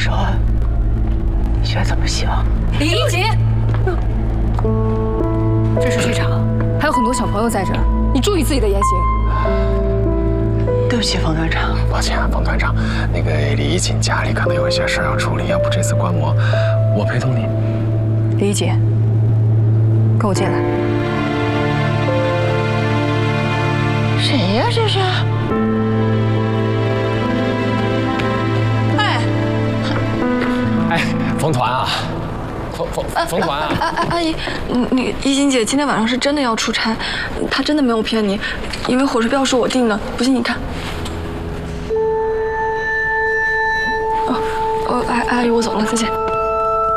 说，你觉得怎么希望？ 李一杰，这是剧场，还有很多小朋友在这儿，你注意自己的言行。 对不起，冯团长。 抱歉啊，冯团长，那个李一锦家里可能有一些事要处理，要不这次观摩我陪同你。 李一杰，跟我进来。 谁呀？这是？ 哎，冯团啊，冯团啊！ 阿姨，你一心姐今天晚上是真的要出差，她真的没有骗你，因为火车票是我订的，不信你看。阿姨，我走了，再见。